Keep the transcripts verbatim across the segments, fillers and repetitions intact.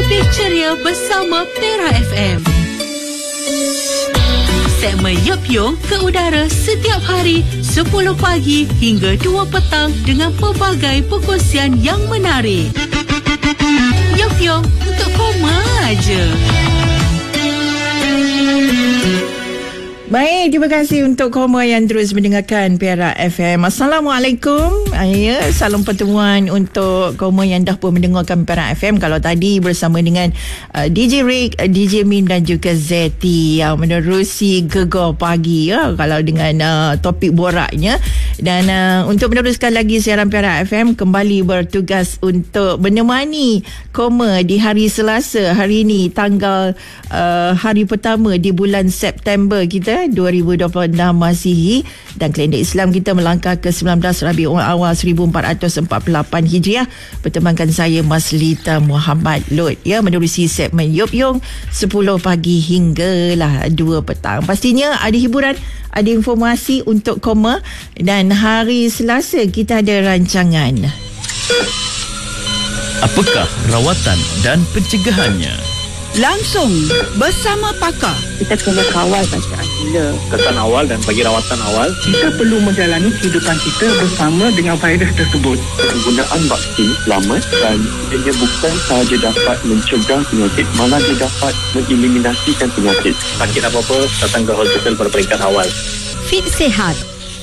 Lebih ceria bersama Pera F M. Segmen Yup Yung ke udara setiap hari sepuluh pagi hingga dua petang dengan pelbagai perkongsian yang menarik. Yup Yung untuk koma aja. Baik, terima kasih untuk koma yang terus mendengarkan Pera F M. Assalamualaikum. Ya, salam pertemuan untuk koma yang dah pun mendengarkan Pera F M. Kalau tadi bersama dengan uh, D J Rick, uh, D J Min dan juga Zeti yang menerusi Gegar Pagi ya, kalau dengan uh, topik boraknya. Dan uh, untuk meneruskan lagi siaran Pera F M, kembali bertugas untuk menemani koma di hari Selasa hari ini, tanggal uh, hari pertama di bulan September kita dua ribu dua puluh enam Masihi, dan kalender Islam kita melangkah ke sembilan belas Rabiul Awal seribu empat ratus empat puluh lapan Hijriah. Bertemankan saya Maslita Muhammad Lut ya, menerusi segmen Yup Yung sepuluh pagi hinggalah dua petang. Pastinya ada hiburan, ada informasi untuk koma, dan hari Selasa kita ada rancangan. Apakah rawatan dan pencegahannya? Langsung bersama pakar. Kita kena kawal bacaan gula. Kesan awal dan bagi rawatan awal. Kita perlu menjalani kehidupan kita bersama dengan virus tersebut. Penggunaan vaksin selamat dan ia bukan sahaja dapat mencegah penyakit, malah dia dapat mengeliminasikan penyakit. Sakit apa-apa, datang ke hospital pada peringkat awal. Fit Sihat.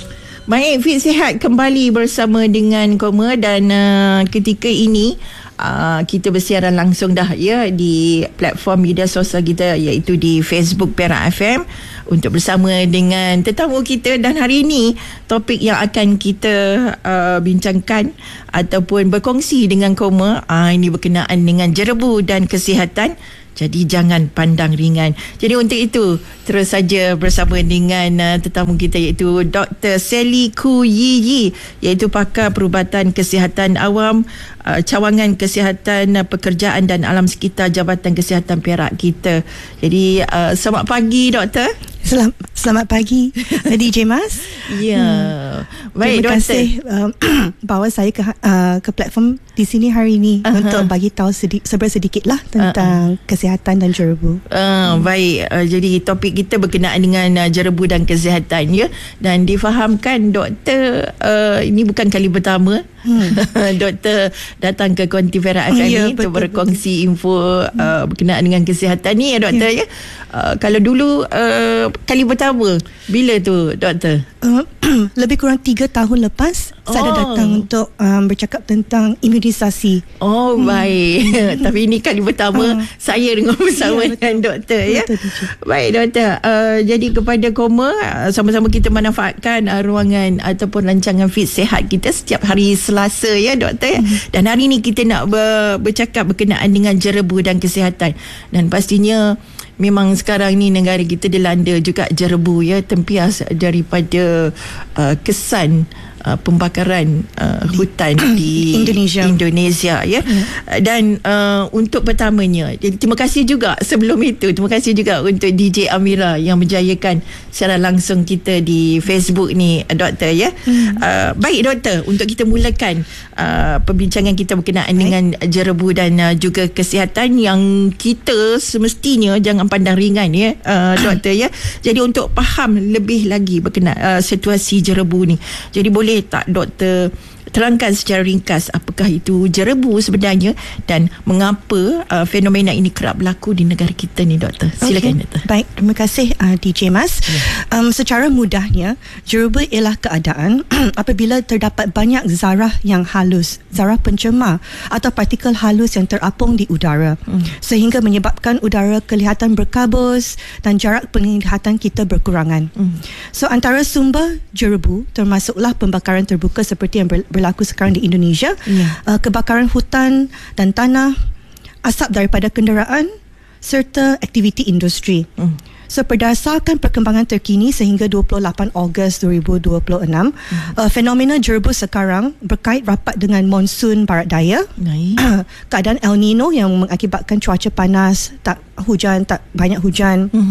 Baik, Fit Sihat kembali bersama dengan koma, dan uh, ketika ini Uh, kita bersiaran langsung dah ya di platform media sosial kita, iaitu di Facebook Pera F M, untuk bersama dengan tetamu kita. Dan hari ini topik yang akan kita uh, bincangkan ataupun berkongsi dengan koma, uh, ini berkenaan dengan jerebu dan kesihatan. Jadi jangan pandang ringan. Jadi untuk itu terus saja bersama dengan uh, tetamu kita, iaitu Doktor Sally Khoo Yee Yee, iaitu pakar perubatan kesihatan awam, uh, cawangan kesihatan uh, pekerjaan dan alam sekitar Jabatan Kesihatan Perak kita. Jadi uh, selamat pagi Doktor. Selamat, selamat pagi D J Mas. Ya. Yeah. Hmm. Baik, terima Doktor. kasih um, bawa saya ke uh, ke platform di sini hari ini uh-huh. untuk bagi tahu sedi- sebersedikit lah tentang uh-huh. kesihatan dan jerebu. Uh, hmm. Baik, uh, jadi topik kita berkenaan dengan uh, jerebu dan kesihatan ya, dan difahamkan Doktor uh, ini bukan kali pertama hmm. Doktor datang ke Konti Pera F M ya, ni untuk berkongsi betul. info uh, berkenaan dengan kesihatan ni ya Doktor ya. ya. Uh, kalau dulu uh, kali pertama bila tu Doktor? Uh, lebih kurang tiga tahun lepas oh. saya dah datang untuk um, bercakap tentang imunisasi. Oh hmm. baik. Tapi ini kali pertama uh. saya dengan bersama ya, dengan Doktor ya. Betul, baik Doktor. Uh, jadi kepada koma, uh, sama-sama kita manfaatkan uh, ruangan ataupun rancangan Fit Sihat kita setiap hari Selasa ya Doktor ya. Hmm. Dan hari ini kita nak ber, bercakap berkenaan dengan jerebu dan kesihatan. Dan pastinya memang sekarang ni negara kita dilanda juga jerebu ya, tempias daripada uh, kesan uh, pembakaran uh, hutan di Indonesia, Indonesia ya. Hmm. Dan uh, untuk pertamanya, jadi terima kasih juga sebelum itu, terima kasih juga untuk D J Amira yang menjayakan secara langsung kita di Facebook ni Doktor ya. Hmm. Uh, baik Doktor, untuk kita mulakan uh, perbincangan kita berkenaan baik. dengan jerebu dan uh, juga kesihatan yang kita semestinya jangan pandang ringan ya uh, Doktor ya. Jadi untuk faham lebih lagi berkenaan uh, situasi jerebu ni, jadi boleh tak Doktor terangkan secara ringkas apakah itu jerebu sebenarnya dan mengapa uh, fenomena ini kerap berlaku di negara kita ni Doktor? Silakan okay. Doktor. Baik, terima kasih uh, D J Mas. Yeah. Um, secara mudahnya, jerebu ialah keadaan apabila terdapat banyak zarah yang halus, zarah pencemar atau partikel halus yang terapung di udara hmm. sehingga menyebabkan udara kelihatan berkabus dan jarak penglihatan kita berkurangan. Hmm. So antara sumber jerebu termasuklah pembakaran terbuka seperti yang ber- berlaku sekarang di Indonesia, yeah. uh, kebakaran hutan dan tanah, asap daripada kenderaan serta aktiviti industri. Mm. So berdasarkan perkembangan terkini sehingga dua puluh lapan Ogos dua ribu dua puluh enam, mm. uh, fenomena jerebu sekarang berkait rapat dengan monsun barat daya, nice. keadaan El Nino yang mengakibatkan cuaca panas, tak hujan, tak banyak hujan. Mm.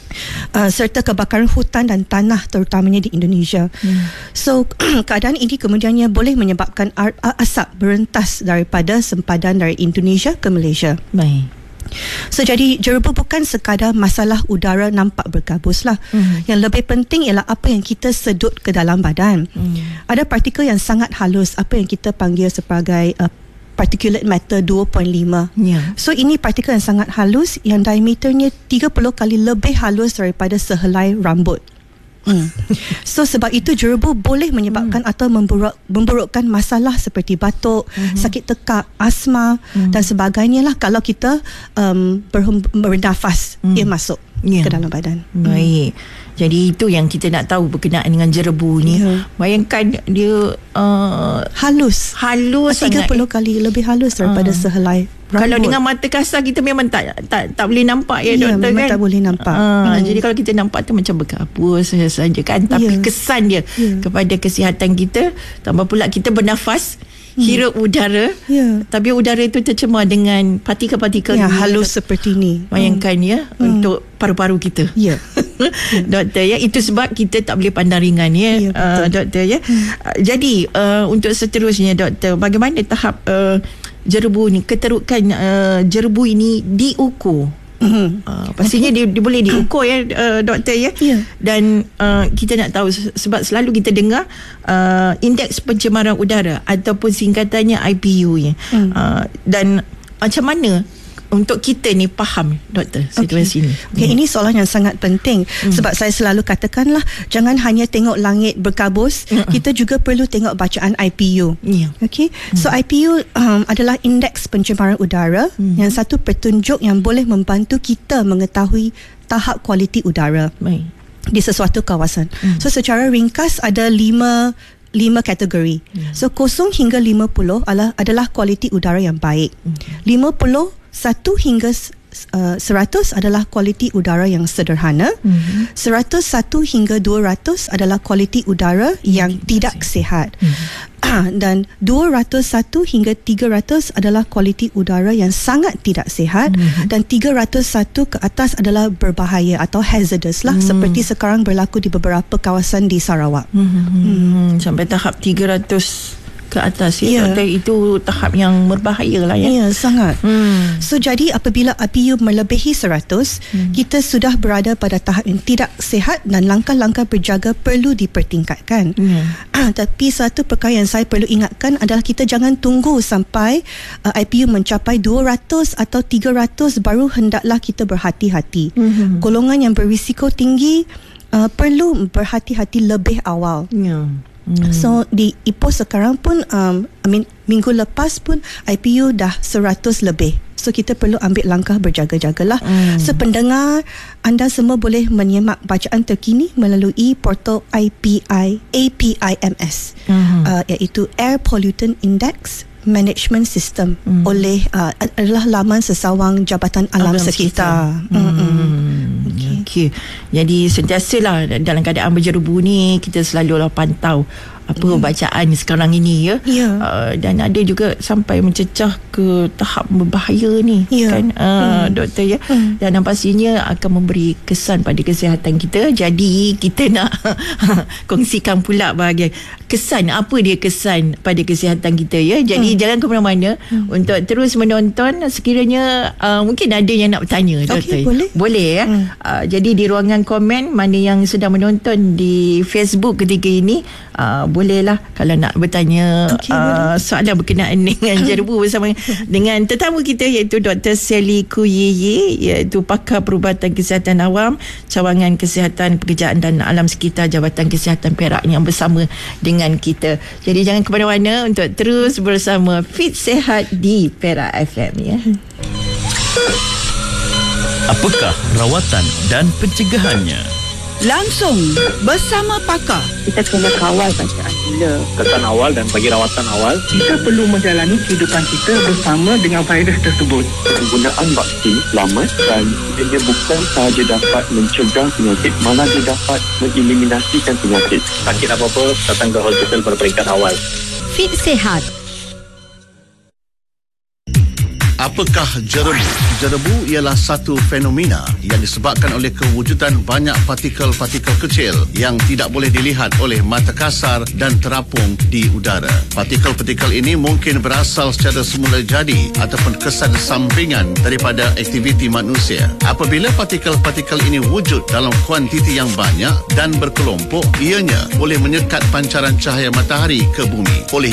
Uh, serta kebakaran hutan dan tanah terutamanya di Indonesia. Hmm. So keadaan ini kemudiannya boleh menyebabkan asap berentas daripada sempadan dari Indonesia ke Malaysia. Baik. So jadi jerebu bukan sekadar masalah udara nampak bergabus lah. Hmm. Yang lebih penting ialah apa yang kita sedut ke dalam badan. Hmm. Ada partikel yang sangat halus, apa yang kita panggil sebagai uh, particulate matter dua perpuluhan lima. Yeah. So ini partikel yang sangat halus yang diameternya tiga puluh kali lebih halus daripada sehelai rambut. Hmm. So sebab itu jerebu boleh menyebabkan hmm. atau memburuk, memburukkan masalah seperti batuk, hmm. sakit tekak, asma hmm. dan sebagainya lah kalau kita um, ber- bernafas hmm. ia masuk yeah. ke dalam badan. Baik. Hmm. Jadi itu yang kita nak tahu berkenaan dengan jerebu ni. Yeah. Bayangkan dia uh, halus. Halus tiga puluh sangat. Kali lebih halus daripada uh. sehelai rambut. Kalau dengan mata kasar kita memang tak tak tak boleh nampak ya, yeah, doktor memang kan. tak boleh nampak. Uh, hmm. Jadi kalau kita nampak tu macam berkabus saja kan, tapi yeah. kesan dia yeah. kepada kesihatan kita, tambah pula kita bernafas, hmm. hirup udara, yeah. tapi udara itu tercemar dengan partikel-partikel yang halus seperti ni. Bayangkan hmm. ya hmm. untuk paru-paru kita. Ya. Yeah. Doktor ya, itu sebab kita tak boleh pandang ringan ya, yeah, uh, doktor ya. Hmm. Uh, jadi uh, untuk seterusnya doktor, bagaimana tahap uh, jerebu ni, keterukan uh, jerebu ini diukur? Mm-hmm. Uh, pastinya okay. dia, dia boleh diukur ya, uh, doktor ya. Yeah. Dan uh, kita nak tahu sebab selalu kita dengar uh, indeks pencemaran udara ataupun singkatannya I P U ya. Mm. Uh, dan macam mana untuk kita ni faham doktor situasi okay. ni. Okay, hmm. ini soalan yang sangat penting hmm. sebab saya selalu katakanlah jangan hanya tengok langit berkabus, hmm. kita juga perlu tengok bacaan I P U. Yeah. Okay, hmm. so I P U um, adalah indeks pencemaran udara, hmm. yang satu petunjuk yang boleh membantu kita mengetahui tahap kualiti udara Baik. di sesuatu kawasan. Hmm. So secara ringkas ada lima lima kategori. Hmm. So kosong hingga lima puluh adalah adalah kualiti udara yang baik. Hmm. lima puluh satu hingga uh, seratus adalah kualiti udara yang sederhana. Mm-hmm. seratus satu hingga dua ratus adalah kualiti udara yang mm-hmm. tidak sihat. Mm-hmm. Dan dua ratus satu hingga tiga ratus adalah kualiti udara yang sangat tidak sihat. Mm-hmm. Dan tiga ratus satu ke atas adalah berbahaya atau hazardous lah, mm-hmm. seperti sekarang berlaku di beberapa kawasan di Sarawak. Mm-hmm. Mm-hmm. Sampai tahap tiga ratus ke atas ya, yeah. doktor, itu tahap yang berbahaya lah ya. Ya, yeah, sangat. Hmm. So jadi apabila I P U melebihi seratus, hmm. kita sudah berada pada tahap yang tidak sihat dan langkah-langkah berjaga perlu dipertingkatkan. Yeah. Tapi satu perkara yang saya perlu ingatkan adalah kita jangan tunggu sampai uh, I P U mencapai dua ratus atau tiga ratus baru hendaklah kita berhati-hati. Hmm. Golongan yang berisiko tinggi uh, perlu berhati-hati lebih awal. Ya. Yeah. Hmm. So di Ipoh sekarang pun um, I mean, minggu lepas pun I P U dah seratus lebih. So kita perlu ambil langkah berjaga-jagalah. Hmm. So pendengar, anda semua boleh menyemak bacaan terkini melalui portal I P I A P I M S, hmm. uh, iaitu Air Pollutant Index Management System, hmm. oleh uh, adalah laman sesawang Jabatan Alam, Alam Sekitar. Sekitar. Hmm. Okay. Okay. Jadi sentiasalah dalam keadaan berjerebu ni kita selalulah pantau apa hmm. bacaan sekarang ini ya. Yeah. Uh, dan ada juga sampai mencecah ke tahap berbahaya ni, yeah. kan uh, hmm. doktor ya. Hmm. Dan pastinya akan memberi kesan pada kesihatan kita. Jadi kita nak kongsikan pula bahagian kesan, apa dia kesan pada kesihatan kita ya. Jadi hmm. jangan ke mana-mana hmm. untuk terus menonton. Sekiranya uh, mungkin ada yang nak bertanya, doktor. Okay, boleh. Boleh ya. Hmm. Uh, jadi di ruangan komen, mana yang sedang menonton di Facebook ketika ini, uh, bolehlah kalau nak bertanya okay, uh, soalan berkenaan dengan jerebu bersama dengan tetamu kita iaitu Doktor Sally Kuyeye, iaitu pakar perubatan kesihatan awam, cawangan kesihatan pekerjaan dan alam sekitar Jabatan Kesihatan Perak yang bersama dengan kita. Jadi jangan ke mana-mana untuk terus bersama Fit Sehat di Perak F M ya. Apakah rawatan dan pencegahannya? Langsung bersama pakar. Kita kena kawal bacaan gula. Kesan awal dan bagi rawatan awal, Kita perlu menjalani kehidupan kita bersama dengan virus tersebut. Penggunaan vaksin selamat dan dia bukan sahaja dapat mencegah penyakit, malah dia dapat mengeliminasikan penyakit. sakit apa-apa datang ke hospital pada peringkat awal. Fit Sehat. Apakah jerebu? Jerebu ialah satu fenomena yang disebabkan oleh kewujudan banyak partikel-partikel kecil yang tidak boleh dilihat oleh mata kasar dan terapung di udara. Partikel-partikel ini mungkin berasal secara semula jadi ataupun kesan sampingan daripada aktiviti manusia. Apabila partikel-partikel ini wujud dalam kuantiti yang banyak dan berkelompok, ianya boleh menyekat pancaran cahaya matahari ke bumi. Oleh